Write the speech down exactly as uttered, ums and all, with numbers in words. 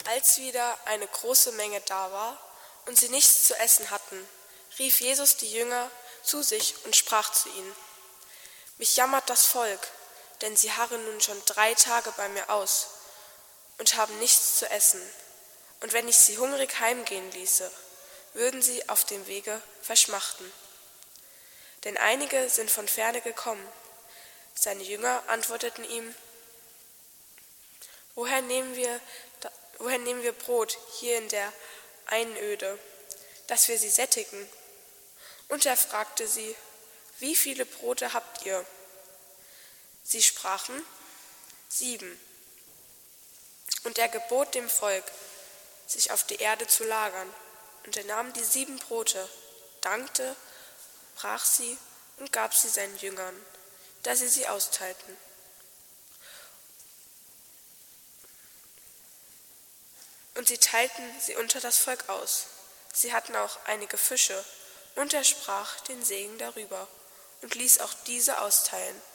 Als wieder eine große Menge da war und sie nichts zu essen hatten, rief Jesus die Jünger zu sich und sprach zu ihnen: Mich jammert das Volk, denn sie harren nun schon drei Tage bei mir aus und haben nichts zu essen. Und wenn ich sie hungrig heimgehen ließe, würden sie auf dem Wege verschmachten. Denn einige sind von ferne gekommen. Seine Jünger antworteten ihm: Woher nehmen wir, woher nehmen wir Brot hier in der Einöde, dass wir sie sättigen? Und er fragte sie: Wie viele Brote habt ihr? Sie sprachen: Sieben. Und er gebot dem Volk, sich auf die Erde zu lagern. Und er nahm die sieben Brote, dankte, brach sie und gab sie seinen Jüngern, dass sie sie austeilten. Und sie teilten sie unter das Volk aus. Sie hatten auch einige Fische, und er sprach den Segen darüber und ließ auch diese austeilen.